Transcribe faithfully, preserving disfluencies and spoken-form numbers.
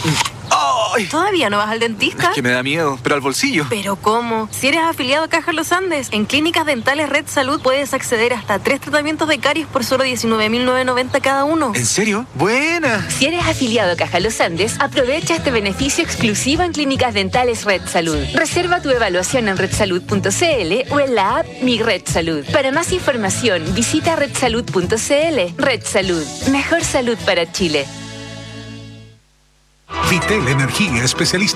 ¡Ay! ¿Todavía no vas al dentista? Es que me da miedo, pero al bolsillo. ¿Pero cómo? Si eres afiliado a Caja Los Andes, en Clínicas Dentales Red Salud puedes acceder hasta a tres tratamientos de caries por solo diecinueve mil novecientos noventa cada uno. ¿En serio? ¡Buena! Si eres afiliado a Caja Los Andes, aprovecha este beneficio exclusivo en Clínicas Dentales Red Salud. Reserva tu evaluación en red salud punto c l o en la app Mi Red Salud. Para más información, visita red salud punto c l. Red Salud. Mejor salud para Chile. Vitel Energía, especialista